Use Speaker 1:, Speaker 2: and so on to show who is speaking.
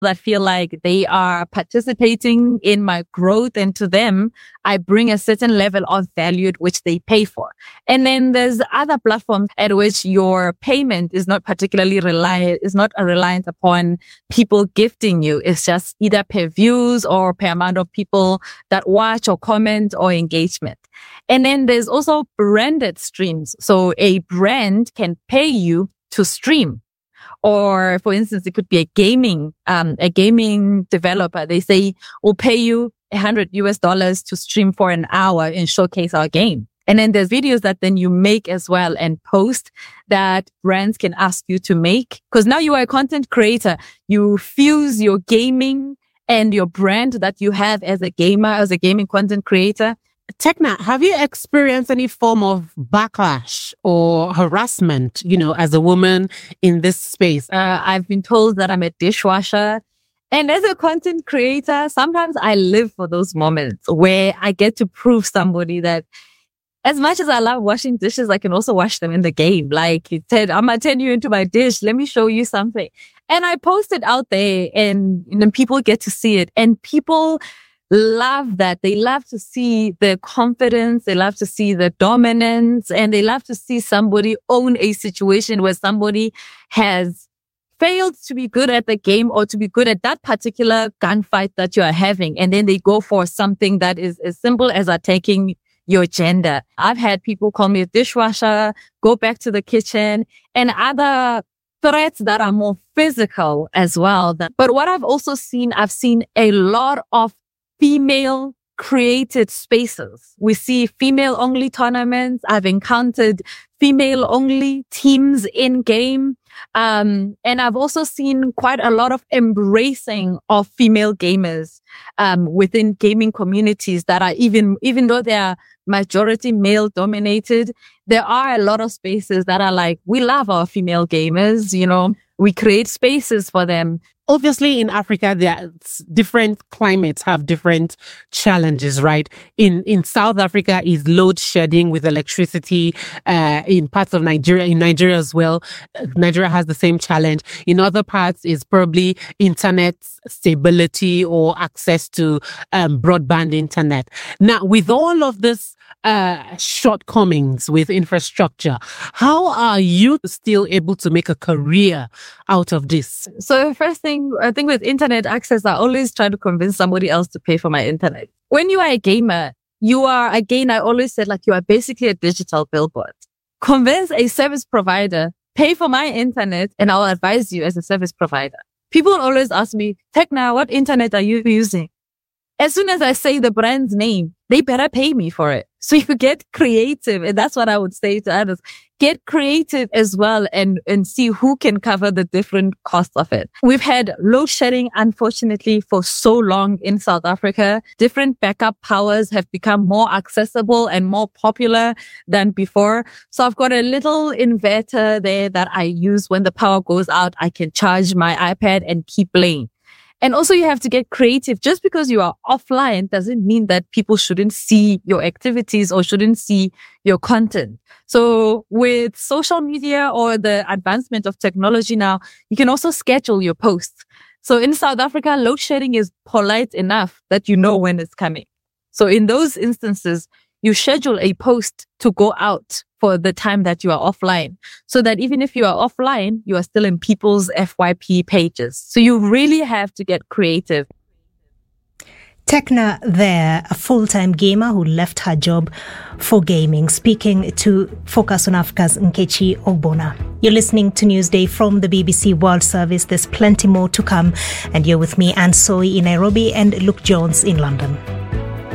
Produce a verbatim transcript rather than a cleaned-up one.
Speaker 1: that feel like they are participating in my growth, and to them, I bring a certain level of value at which they pay for. And then there's other platforms at which your payment is not particularly reliant, is not reliant upon people gifting you. It's just either per views or per amount of people that watch or comment or engagement. And then there's also branded streams. So a brand can pay you to stream. Or, for instance, it could be a gaming, um, a gaming developer. They say, we'll pay you a hundred U S dollars to stream for an hour and showcase our game. And then there's videos that then you make as well and post that brands can ask you to make. Cause now you are a content creator. You fuse your gaming and your brand that you have as a gamer, as a gaming content creator.
Speaker 2: Tekna, have you experienced any form of backlash or harassment, you know, as a woman in this space?
Speaker 1: Uh, I've been told that I'm a dishwasher. And as a content creator, sometimes I live for those moments where I get to prove somebody that as much as I love washing dishes, I can also wash them in the game. Like you said, I'm going to turn you into my dish. Let me show you something. And I post it out there and, and then people get to see it. And people love that. They love to see the confidence. They love to see the dominance, and they love to see somebody own a situation where somebody has failed to be good at the game or to be good at that particular gunfight that you are having. And then they go for something that is as simple as attacking your gender. I've had people call me a dishwasher, go back to the kitchen, and other threats that are more physical as well. But what I've also seen, I've seen a lot of female created spaces. We see female only tournaments. I've encountered female only teams in game. Um, and I've also seen quite a lot of embracing of female gamers, um, within gaming communities that are even, even though they are majority male dominated, there are a lot of spaces that are like, we love our female gamers, you know, we create spaces for them.
Speaker 2: Obviously, in Africa, there are different climates have different challenges, right? In in South Africa is load shedding with electricity. Uh, in parts of Nigeria, in Nigeria as well, Nigeria has the same challenge. In other parts is probably internet stability or access to um, broadband internet. Now, with all of this uh, shortcomings with infrastructure, how are you still able to make a career out of this?
Speaker 1: So the first thing, I think with internet access, I always try to convince somebody else to pay for my internet. When you are a gamer, you are, again, I always said like you are basically a digital billboard. Convince a service provider, pay for my internet, and I'll advise you as a service provider. People always ask me, Tekna, what internet are you using? As soon as I say the brand's name, they better pay me for it. So you get creative. And that's what I would say to others. Get creative as well and, and see who can cover the different costs of it. We've had load shedding, unfortunately, for so long in South Africa. Different backup powers have become more accessible and more popular than before. So I've got a little inverter there that I use when the power goes out. I can charge my iPad and keep playing. And also you have to get creative. Just because you are offline doesn't mean that people shouldn't see your activities or shouldn't see your content. So with social media or the advancement of technology now, you can also schedule your posts. So in South Africa, load shedding is polite enough that you know when it's coming. So in those instances, you schedule a post to go out for the time that you are offline, so that even if you are offline, you are still in people's F Y P pages. So you really have to get creative.
Speaker 3: Tekna there, a full-time gamer who left her job for gaming, speaking to Focus on Africa's Nkechi Ogbonna. You're listening to Newsday from the B B C World Service. There's plenty more to come. And you're with me, Anne Soy in Nairobi and Luke Jones in London.